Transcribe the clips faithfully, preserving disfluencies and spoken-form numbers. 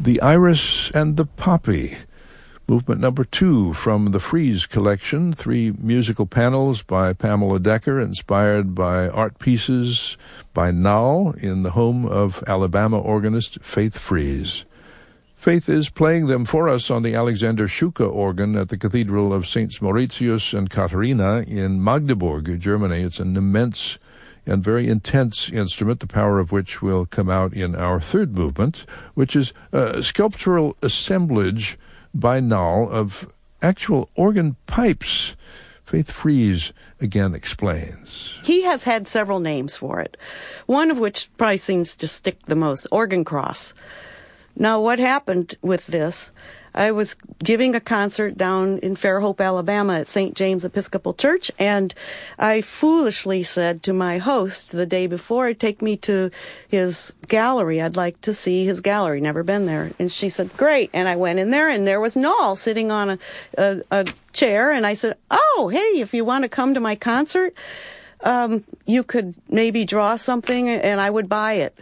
The Iris and the Poppy, movement number two from the Frieze collection, three musical panels by Pamela Decker, inspired by art pieces by Nall in the home of Alabama organist Faith Frieze. Faith is playing them for us on the Alexander Schuke organ at the Cathedral of Saints Mauritius and Katharina in Magdeburg, Germany. It's an immense and very intense instrument, the power of which will come out in our third movement, which is a sculptural assemblage by Nall of actual organ pipes. Faith Frieze again explains. He has had several names for it, one of which probably seems to stick the most, organ cross. Now, what happened with this, I was giving a concert down in Fairhope, Alabama at Saint James Episcopal Church, and I foolishly said to my host the day before, take me to his gallery. I'd like to see his gallery. Never been there. And she said, great. And I went in there, and there was Nall sitting on a, a, a chair, and I said, oh, hey, if you want to come to my concert, um, you could maybe draw something, and I would buy it.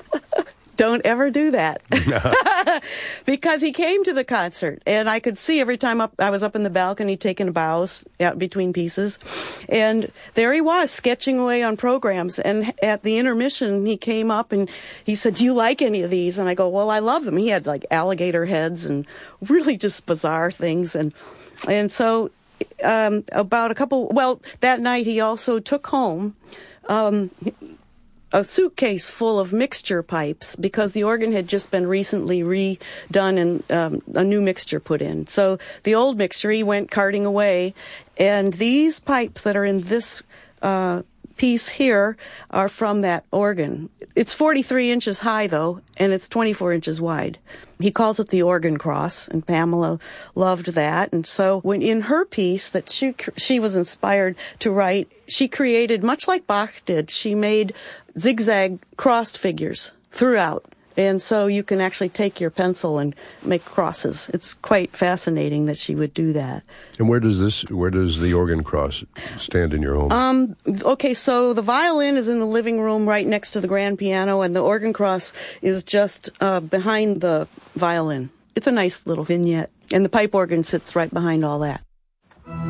Don't ever do that. Because he came to the concert, and I could see every time up, I was up in the balcony taking bows out between pieces, and there he was sketching away on programs. And at the intermission, he came up and he said, do you like any of these? And I go, well, I love them. He had like alligator heads and really just bizarre things. And, and so um, about a couple, well, that night he also took home um a suitcase full of mixture pipes because the organ had just been recently redone and um, a new mixture put in. So the old mixture he went carting away, and these pipes that are in this uh, piece here are from that organ. It's forty-three inches high, though, and it's twenty-four inches wide. He calls it the organ cross, and Pamela loved that. And so when in her piece that she she was inspired to write, she created, much like Bach did, she made zigzag crossed figures throughout. And so you can actually take your pencil and make crosses. It's quite fascinating that she would do that. And where does this, where does the organ cross stand in your home? Um, okay, so the violin is in the living room right next to the grand piano, and the organ cross is just uh, behind the violin. It's a nice little vignette. And the pipe organ sits right behind all that.